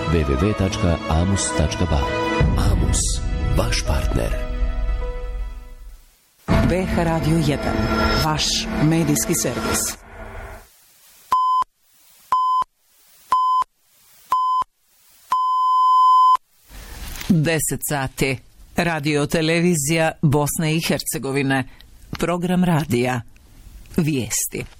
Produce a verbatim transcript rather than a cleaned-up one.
w w w tačka amus tačka ba. Amus, vaš partner. B H Radio jedan, vaš medijski servis. Deset sati. Radio televizija Bosne i Hercegovine. Program radija. Vijesti.